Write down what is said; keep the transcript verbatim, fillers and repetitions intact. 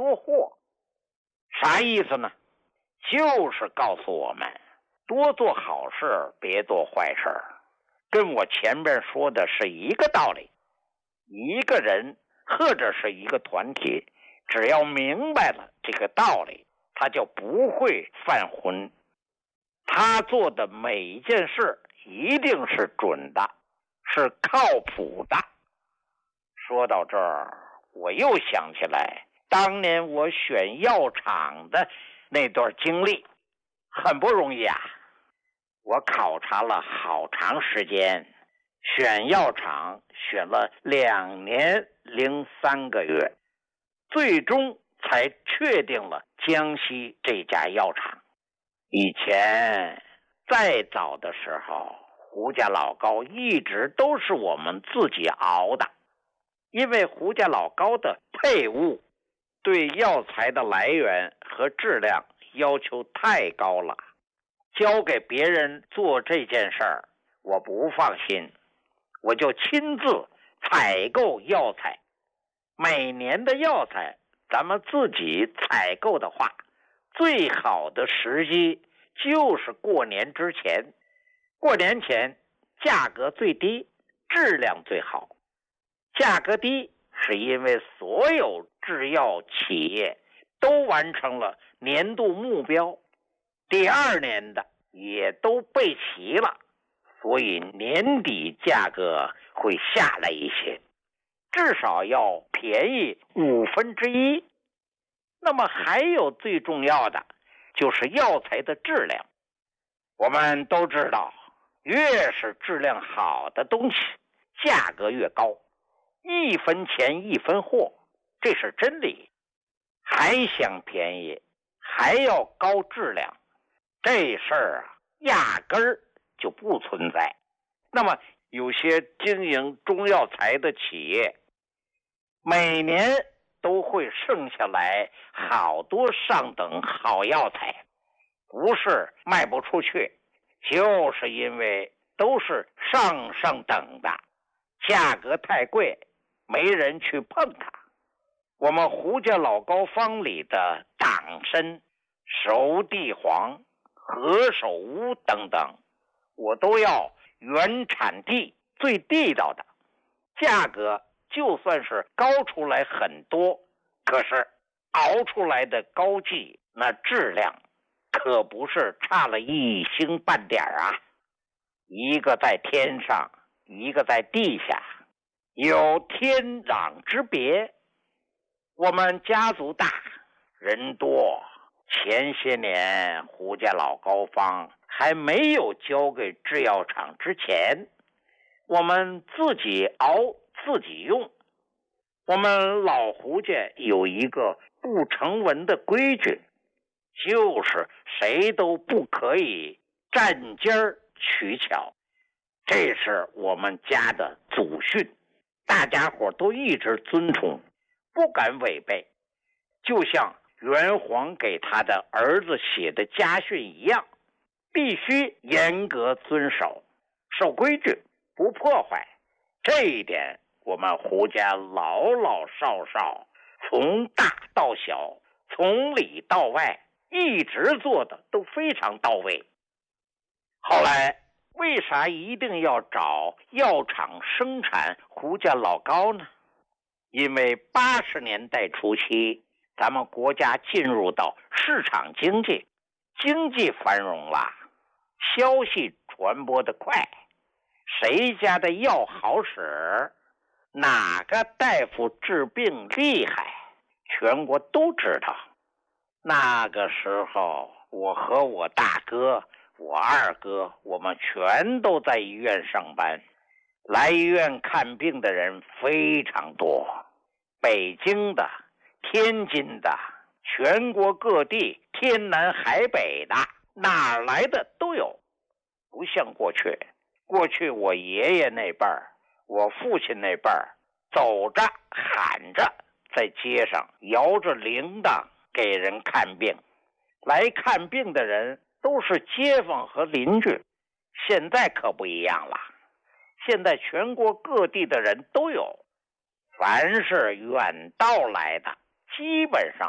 多祸。啥意思呢？就是告诉我们多做好事，别做坏事，跟我前边说的是一个道理。一个人或者是一个团体，只要明白了这个道理，他就不会犯浑。他做的每一件事一定是准的，是靠谱的。说到这儿，我又想起来当年我选药厂的那段经历，很不容易啊。我考察了好长时间，选药厂选了两年零三个月，最终才确定了江西这家药厂。以前再早的时候，胡家老高一直都是我们自己熬的，因为胡家老高的配伍对药材的来源和质量要求太高了，交给别人做这件事儿我不放心，我就亲自采购药材。每年的药材咱们自己采购的话，最好的时机就是过年之前。过年前价格最低，质量最好。价格低是因为所有制药企业都完成了年度目标，第二年的也都备齐了，所以年底价格会下来一些，至少要便宜五分之一。那么还有最重要的就是药材的质量。我们都知道，越是质量好的东西，价格越高，一分钱一分货，这是真理。还想便宜，还要高质量，这事儿啊，压根儿就不存在。那么有些经营中药材的企业，每年都会剩下来好多上等好药材，不是卖不出去，就是因为都是上上等的，价格太贵，没人去碰它。我们胡家老高方里的党参、熟地黄、何首乌等等，我都要原产地最地道的，价格就算是高出来很多，可是熬出来的膏剂那质量可不是差了一星半点啊。一个在天上，一个在地下，有天壤之别。我们家族大，人多，前些年胡家老高方还没有交给制药厂之前，我们自己熬自己用。我们老胡家有一个不成文的规矩，就是谁都不可以占尖儿取巧，这是我们家的祖训，大家伙都一直遵从，不敢违背。就像元皇给他的儿子写的家训一样，必须严格遵守，守规矩，不破坏。这一点我们胡家老老少少，从大到小，从里到外，一直做的都非常到位。后来为啥一定要找药厂生产胡家老高呢？因为八十年代初期，咱们国家进入到市场经济，经济繁荣了，消息传播的快，谁家的药好使，哪个大夫治病厉害，全国都知道。那个时候，我和我大哥、我二哥，我们全都在医院上班，来医院看病的人非常多，北京的、天津的，全国各地，天南海北的，哪儿来的都有。不像过去，过去我爷爷那辈儿，我父亲那辈儿，走着喊着在街上摇着铃铛给人看病，来看病的人都是街坊和邻居。现在可不一样了，现在全国各地的人都有，凡是远道来的，基本上